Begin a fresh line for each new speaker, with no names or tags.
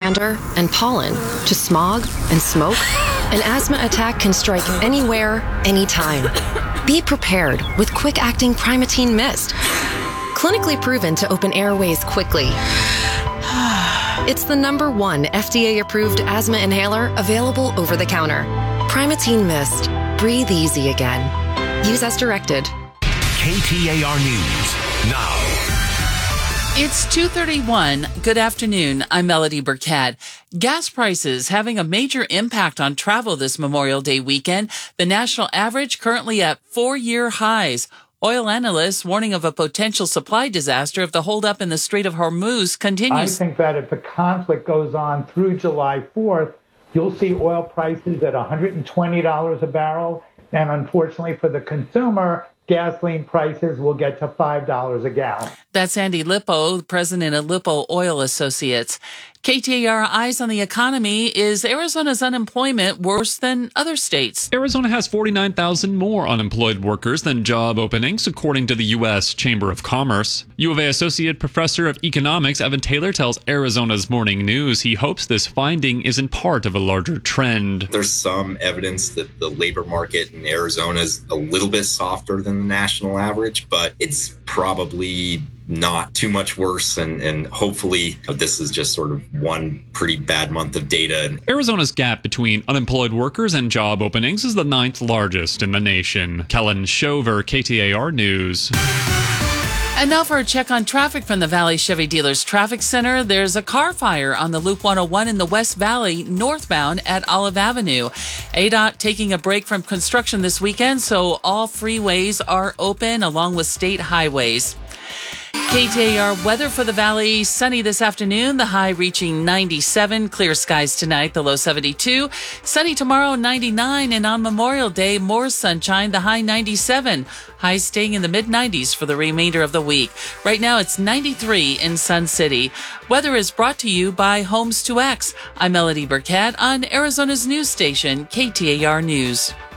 dander and pollen to smog and smoke, an asthma attack can strike anywhere, anytime. Be prepared with quick-acting Primatene Mist. Clinically proven to open airways quickly. It's the #1 FDA-approved asthma inhaler available over the counter. Primatene Mist. Breathe easy again. Use as directed.
KTAR News now.
It's 2:31. Good afternoon. I'm Melody Burkett. Gas prices having a major impact on travel this Memorial Day weekend. The national average currently at 4-year highs. Oil analysts warning of a potential supply disaster if the holdup in the Strait of Hormuz continues.
I think that if the conflict goes on through July 4th, you'll see oil prices at $120 a barrel. And unfortunately for the consumer, gasoline prices will get to $5 a gallon.
That's Andy Lippo, president of Lippo Oil Associates. KTAR Eyes on the Economy. Is Arizona's unemployment worse than other states?
Arizona has 49,000 more unemployed workers than job openings, according to the U.S. Chamber of Commerce. U of A Associate Professor of Economics Evan Taylor tells Arizona's Morning News he hopes this finding isn't part of a larger trend.
There's some evidence that the labor market in Arizona is a little bit softer than the national average, but it's probably not too much worse, and hopefully this is just sort of one pretty bad month of data.
Arizona's gap between unemployed workers and job openings is the 9th largest in the nation. Kellen Shover, KTAR News.
And now for a check on traffic from the Valley Chevy Dealers Traffic Center. There's a car fire on the Loop 101 in the West Valley, northbound at Olive Avenue. ADOT taking a break from construction this weekend, so all freeways are open along with state highways. KTAR weather for the Valley. Sunny this afternoon, the high reaching 97. Clear skies tonight, the low 72. Sunny tomorrow, 99. And on Memorial Day, more sunshine, the high 97. Highs staying in the mid-90s for the remainder of the week. Right now, it's 93 in Sun City. Weather is brought to you by Homes 2X. I'm Melody Burkett on Arizona's news station, KTAR News.